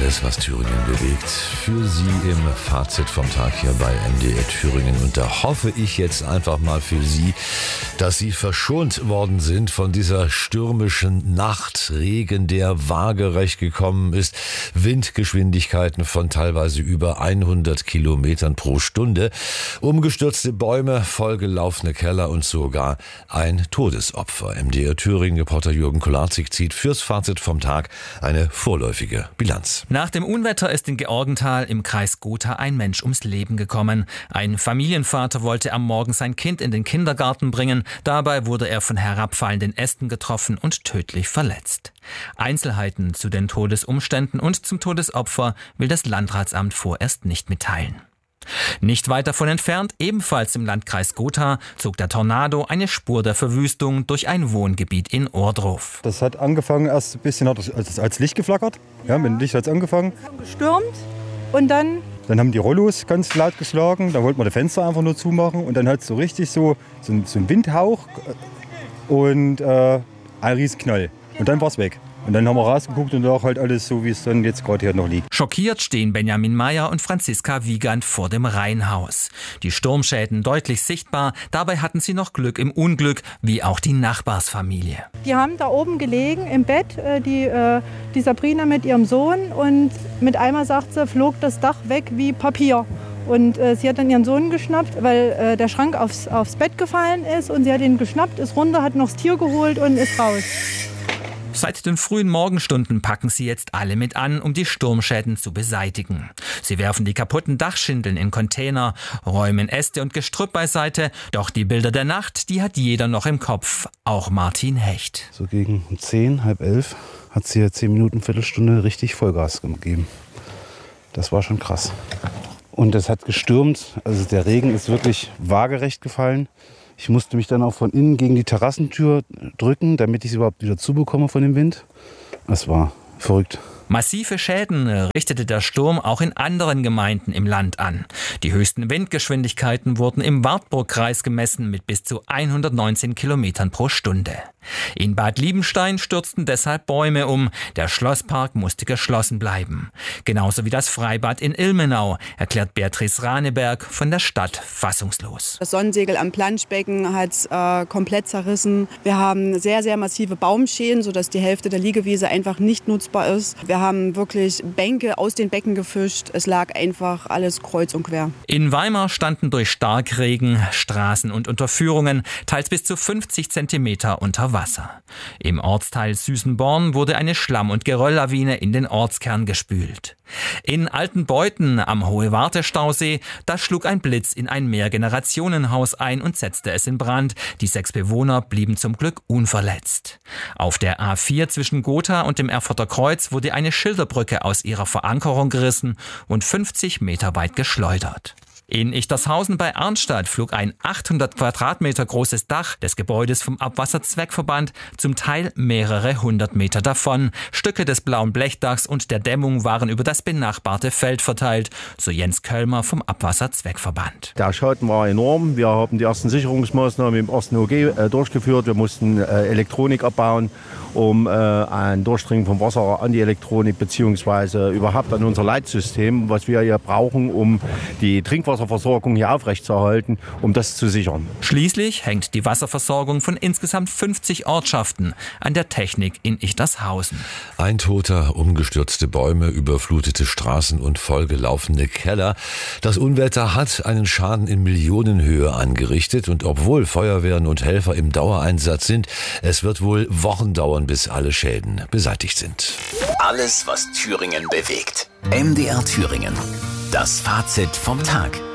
Alles, was Thüringen bewegt, für Sie im Fazit vom Tag hier bei MDR Thüringen. Und da hoffe ich jetzt einfach mal für Sie, dass Sie verschont worden sind von dieser stürmischen Nacht. Regen, der waagerecht gekommen ist. Windgeschwindigkeiten von teilweise über 100 Kilometern pro Stunde. Umgestürzte Bäume, vollgelaufene Keller und sogar ein Todesopfer. MDR Thüringen-Reporter Jürgen Kolarzig zieht fürs Fazit vom Tag eine vorläufige Bilanz. Nach dem Unwetter ist in Georgenthal im Kreis Gotha ein Mensch ums Leben gekommen. Ein Familienvater wollte am Morgen sein Kind in den Kindergarten bringen. Dabei wurde er von herabfallenden Ästen getroffen und tödlich verletzt. Einzelheiten zu den Todesumständen und zum Todesopfer will das Landratsamt vorerst nicht mitteilen. Nicht weit davon entfernt, ebenfalls im Landkreis Gotha, zog der Tornado eine Spur der Verwüstung durch ein Wohngebiet in Ohrdruf. Das hat angefangen, erst ein bisschen als Licht geflackert. Ja, mit dem Licht hat es angefangen. Gestürmt und dann haben die Rollos ganz laut geschlagen. Dann wollten wir die Fenster einfach nur zumachen. Und dann hat es so richtig so ein Windhauch und ein Riesenknall. Und dann war es weg. Und dann haben wir rausgeguckt und auch halt alles so, wie es dann jetzt gerade hier noch liegt. Schockiert stehen Benjamin Meyer und Franziska Wiegand vor dem Reihenhaus. Die Sturmschäden deutlich sichtbar. Dabei hatten sie noch Glück im Unglück, wie auch die Nachbarsfamilie. Die haben da oben gelegen im Bett, die Sabrina mit ihrem Sohn. Und mit einmal, sagt sie, flog das Dach weg wie Papier. Und sie hat dann ihren Sohn geschnappt, weil der Schrank aufs Bett gefallen ist. Und sie hat ihn geschnappt, ist runter, hat noch das Tier geholt und ist raus. Seit den frühen Morgenstunden packen sie jetzt alle mit an, um die Sturmschäden zu beseitigen. Sie werfen die kaputten Dachschindeln in Container, räumen Äste und Gestrüpp beiseite. Doch die Bilder der Nacht, die hat jeder noch im Kopf, auch Martin Hecht. So gegen 10, halb 11 hat sie 10 Minuten, Viertelstunde richtig Vollgas gegeben. Das war schon krass. Und es hat gestürmt, also der Regen ist wirklich waagerecht gefallen. Ich musste mich dann auch von innen gegen die Terrassentür drücken, damit ich sie überhaupt wieder zubekomme von dem Wind. Das war verrückt. Massive Schäden richtete der Sturm auch in anderen Gemeinden im Land an. Die höchsten Windgeschwindigkeiten wurden im Wartburgkreis gemessen mit bis zu 119 Kilometern pro Stunde. In Bad Liebenstein stürzten deshalb Bäume um. Der Schlosspark musste geschlossen bleiben. Genauso wie das Freibad in Ilmenau, erklärt Beatrice Raneberg von der Stadt fassungslos. Das Sonnensegel am Planschbecken hat komplett zerrissen. Wir haben sehr, sehr massive Baumschäden, sodass die Hälfte der Liegewiese einfach nicht nutzbar ist. Wir haben wirklich Bänke aus den Becken gefischt. Es lag einfach alles kreuz und quer. In Weimar standen durch Starkregen Straßen und Unterführungen teils bis zu 50 Zentimeter unter Wasser. Im Ortsteil Süßenborn wurde eine Schlamm- und Gerölllawine in den Ortskern gespült. In Altenbeuthen am Hohe-Warte-Stausee, da schlug ein Blitz in ein Mehrgenerationenhaus ein und setzte es in Brand. Die 6 Bewohner blieben zum Glück unverletzt. Auf der A4 zwischen Gotha und dem Erfurter Kreuz wurde eine Schilderbrücke aus ihrer Verankerung gerissen und 50 Meter weit geschleudert. In Ichtershausen bei Arnstadt flog ein 800 Quadratmeter großes Dach des Gebäudes vom Abwasserzweckverband zum Teil mehrere hundert Meter davon. Stücke des blauen Blechdachs und der Dämmung waren über das benachbarte Feld verteilt, so Jens Köllmer vom Abwasserzweckverband. Der Schaden war enorm. Wir haben die ersten Sicherungsmaßnahmen im ersten OG durchgeführt. Wir mussten Elektronik abbauen, um ein Durchdringen vom Wasser an die Elektronik bzw. überhaupt an unser Leitsystem, was wir hier brauchen, um die Trinkwasserversorgung hier aufrechtzuerhalten, um das zu sichern. Schließlich hängt die Wasserversorgung von insgesamt 50 Ortschaften an der Technik in Ichtershausen. Ein Toter, umgestürzte Bäume, überflutete Straßen und vollgelaufene Keller. Das Unwetter hat einen Schaden in Millionenhöhe angerichtet und obwohl Feuerwehren und Helfer im Dauereinsatz sind, es wird wohl Wochen dauern, bis alle Schäden beseitigt sind. Alles, was Thüringen bewegt. MDR Thüringen. Das Fazit vom Tag.